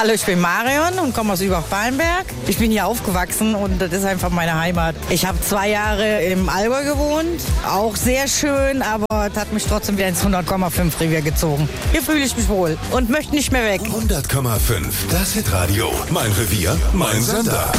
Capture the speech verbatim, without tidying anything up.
Hallo, ich bin Marion und komme aus Übach-Palenberg. Ich bin hier aufgewachsen und das ist einfach meine Heimat. Ich habe zwei Jahre im Allgäu gewohnt, auch sehr schön, aber es hat mich trotzdem wieder ins hundert Komma fünf Revier gezogen. Hier fühle ich mich wohl und möchte nicht mehr weg. hundert Komma fünf, das Hitradio. Mein Revier, mein Sender.